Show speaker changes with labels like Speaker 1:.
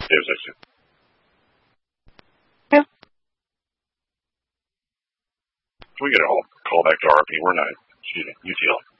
Speaker 1: Deus Ex.
Speaker 2: Yeah.
Speaker 1: Can we get a call back to RP? We're not, UTL.